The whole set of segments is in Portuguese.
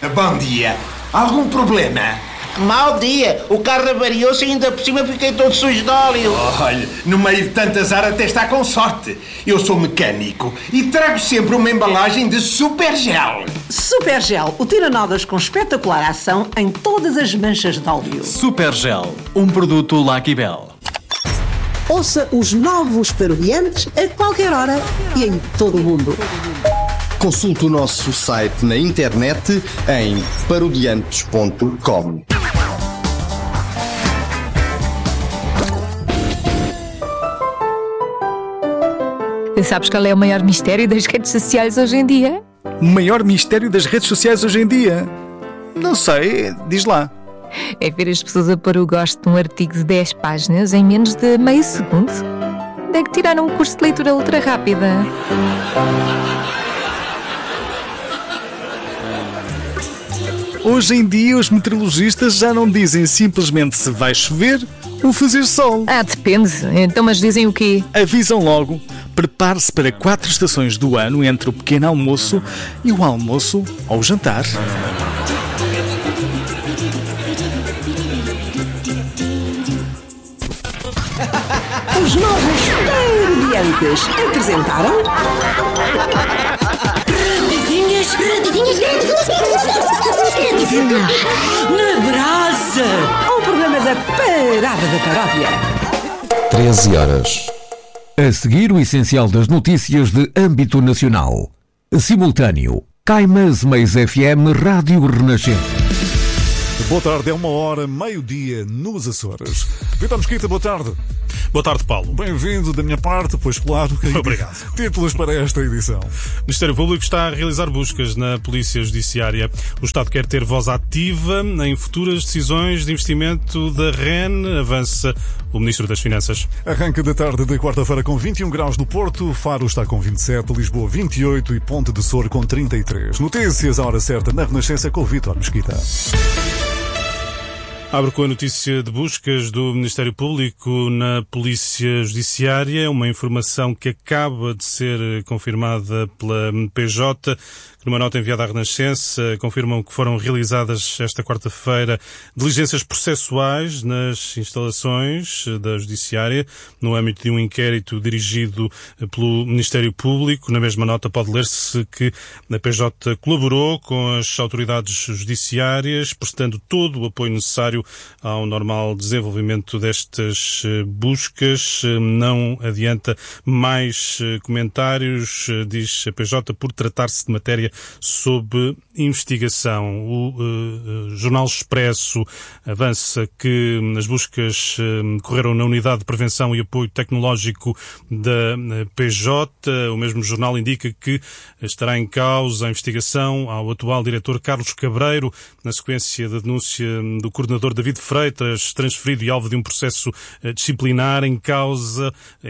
Bom dia. Algum problema? Mau dia. O carro avariou-se e ainda por cima fiquei todo sujo de óleo. Olha, no meio de tanta azar até está com sorte. Eu sou mecânico e trago sempre uma embalagem de Supergel. Supergel, o tira-nódoas com espetacular ação em todas as manchas de óleo. Supergel, um produto Lucky Bell. Ouça os novos parodiantes a qualquer hora e em todo o mundo. Consulte o nosso site na internet em parodiantes.com. Sabes qual é o maior mistério das redes sociais hoje em dia? O maior mistério das redes sociais hoje em dia? Não sei, diz lá. É ver as pessoas a pôr o gosto de um artigo de 10 páginas em menos de meio segundo. É que tiraram um curso de leitura ultra rápida. Hoje em dia os meteorologistas já não dizem simplesmente se vai chover ou fazer sol. Depende. Então, mas dizem o quê? Avisam logo. Prepare-se para 4 estações do ano entre o pequeno almoço e o almoço ou o jantar. Os novos parodiantes apresentaram... Na brasa! O programa da Parada da Paródia. 13 horas. A seguir, o essencial das notícias de âmbito nacional. Simultâneo. Caimãs Meias FM Rádio Renascença. Boa tarde, é 1h, meio-dia, nos Açores. Vitor Mesquita, boa tarde. Boa tarde, Paulo. Bem-vindo da minha parte, pois claro. Obrigado. Títulos para esta edição. O Ministério Público está a realizar buscas na Polícia Judiciária. O Estado quer ter voz ativa em futuras decisões de investimento da REN, avança o Ministro das Finanças. Arranque da tarde de quarta-feira com 21 graus no Porto, Faro está com 27, Lisboa 28 e Ponte de Sor com 33. Notícias à hora certa na Renascença com o Vitor Mesquita. Abro com a notícia de buscas do Ministério Público na Polícia Judiciária, uma informação que acaba de ser confirmada pela PJ. Numa nota enviada à Renascença, confirmam que foram realizadas esta quarta-feira diligências processuais nas instalações da Judiciária, no âmbito de um inquérito dirigido pelo Ministério Público. Na mesma nota pode ler-se que a PJ colaborou com as autoridades judiciárias, prestando todo o apoio necessário ao normal desenvolvimento destas buscas. Não adianta mais comentários, diz a PJ, por tratar-se de matéria sob investigação. O Jornal Expresso avança que as buscas correram na Unidade de Prevenção e Apoio Tecnológico da PJ. O mesmo jornal indica que estará em causa a investigação ao atual diretor Carlos Cabreiro, na sequência da denúncia do coordenador David Freitas, transferido e alvo de um processo disciplinar, em causa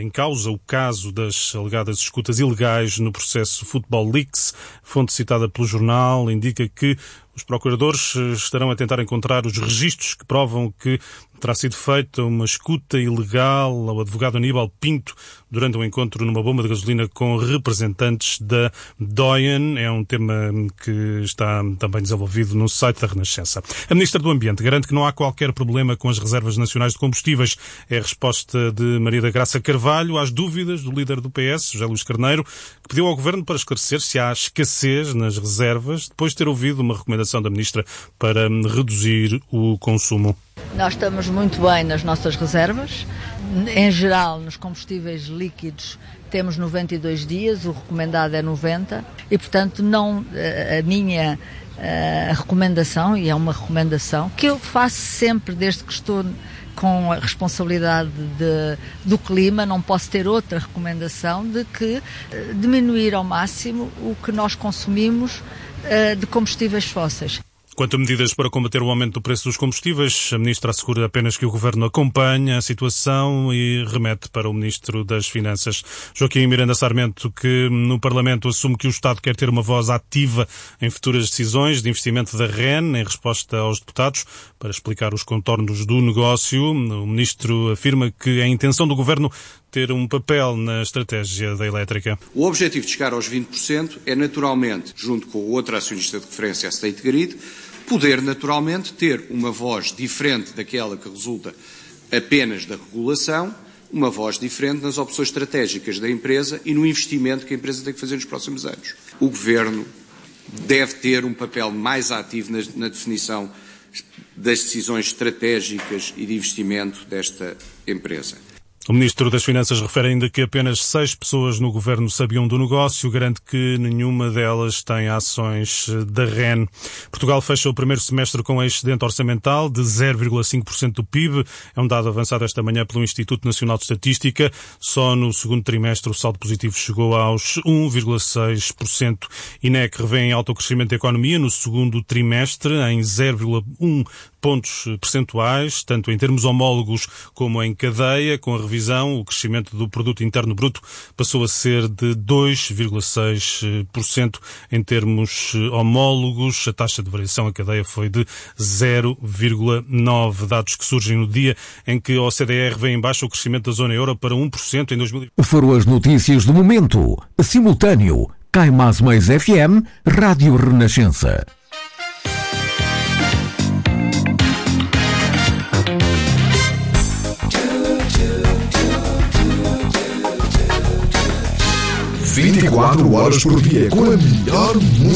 o caso das alegadas escutas ilegais no processo Football Leaks. Fonte citada pelo jornal indica que os procuradores estarão a tentar encontrar os registros que provam que terá sido feita uma escuta ilegal ao advogado Aníbal Pinto durante um encontro numa bomba de gasolina com representantes da Doyen. É um tema que está também desenvolvido no site da Renascença. A Ministra do Ambiente garante que não há qualquer problema com as reservas nacionais de combustíveis. É a resposta de Maria da Graça Carvalho às dúvidas do líder do PS, José Luís Carneiro, que pediu ao Governo para esclarecer se há escassez nas reservas, depois de ter ouvido uma recomendação da Ministra para reduzir o consumo. Nós estamos muito bem nas nossas reservas. Em geral, nos combustíveis líquidos temos 92 dias, o recomendado é 90 e, portanto, a minha recomendação, e é uma recomendação que eu faço sempre desde que estou com a responsabilidade do clima, não posso ter outra recomendação de que diminuir ao máximo o que nós consumimos de combustíveis fósseis. Quanto a medidas para combater o aumento do preço dos combustíveis, a Ministra assegura apenas que o Governo acompanha a situação e remete para o Ministro das Finanças. Joaquim Miranda Sarmento, que no Parlamento assume que o Estado quer ter uma voz ativa em futuras decisões de investimento da REN, em resposta aos deputados, para explicar os contornos do negócio. O Ministro afirma que é a intenção do Governo ter um papel na estratégia da elétrica. O objetivo de chegar aos 20% é naturalmente, junto com o outro acionista de referência, a State Grid, poder naturalmente ter uma voz diferente daquela que resulta apenas da regulação, uma voz diferente nas opções estratégicas da empresa e no investimento que a empresa tem que fazer nos próximos anos. O Governo deve ter um papel mais ativo na definição das decisões estratégicas e de investimento desta empresa. O Ministro das Finanças refere ainda que apenas 6 pessoas no Governo sabiam do negócio, garante que nenhuma delas tem ações da REN. Portugal fecha o primeiro semestre com excedente orçamental de 0,5% do PIB. É um dado avançado esta manhã pelo Instituto Nacional de Estatística. Só no segundo trimestre o saldo positivo chegou aos 1,6%. INEC revê em alto o crescimento da economia no segundo trimestre em 0,1 pontos percentuais, tanto em termos homólogos como em cadeia. Com a revisão, o crescimento do Produto Interno Bruto passou a ser de 2,6% em termos homólogos. A taxa de variação em cadeia foi de 0,9%. Dados que surgem no dia em que a OCDE revê em baixo o crescimento da zona euro para 1% em 2020. Foram as notícias do momento. Simultâneo. Cai Mais FM, Rádio Renascença. Vinte e 24 horas por dia com a melhor música.